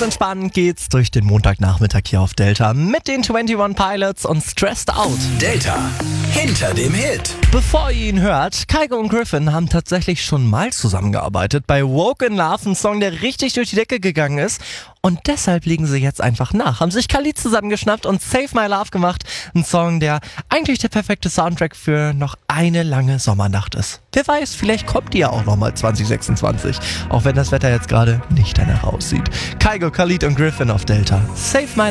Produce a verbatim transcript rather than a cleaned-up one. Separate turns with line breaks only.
entspannt geht's durch den Montagnachmittag hier auf Delta mit den einundzwanzig Pilots und Stressed Out.
Delta, hinter dem Hit.
Bevor ihr ihn hört, Kygo und Griffin haben tatsächlich schon mal zusammengearbeitet bei Woke in Love, ein Song, der richtig durch die Decke gegangen ist. Und deshalb legen sie jetzt einfach nach. Haben sich Khalid zusammengeschnappt und Save My Love gemacht. Ein Song, der eigentlich der perfekte Soundtrack für noch eine lange Sommernacht ist. Wer weiß, vielleicht kommt die ja auch nochmal zwanzig sechsundzwanzig. Auch wenn das Wetter jetzt gerade nicht danach aussieht. Kygo, Khalid und Griffin auf Delta. Save My Love.